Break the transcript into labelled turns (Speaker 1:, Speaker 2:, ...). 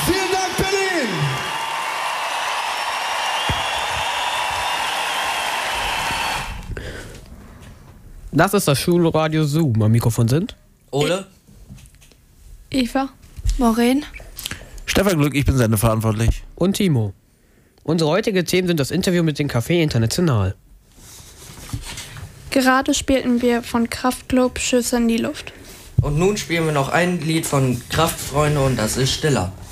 Speaker 1: Vielen Dank, Berlin!
Speaker 2: Das ist das Schulradio Zoom. Am Mikrofon sind
Speaker 3: Ole,
Speaker 4: Eva, Maureen,
Speaker 5: Stefan Glück, ich bin sendeverantwortlich.
Speaker 2: und Timo. Unsere heutigen Themen sind das Interview mit dem Café International.
Speaker 4: gerade spielten wir von Kraftklub Schüsse in die Luft.
Speaker 3: und nun spielen wir noch ein Lied von Kraftfreunde und das ist Stiller.